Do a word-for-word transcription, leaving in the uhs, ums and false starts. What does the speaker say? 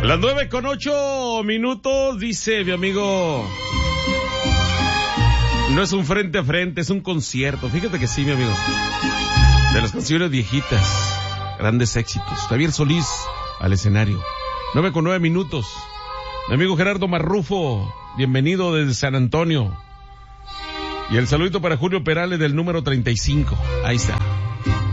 Las nueve con ocho minutos, dice mi amigo. No es un frente a frente, es un concierto. Fíjate que sí, mi amigo. De las canciones viejitas, grandes éxitos. Javier Solís al escenario. Nueve con nueve minutos. Mi amigo Gerardo Marrufo, bienvenido desde San Antonio. Y el saludito para Julio Perales del número treinta y cinco. Ahí está.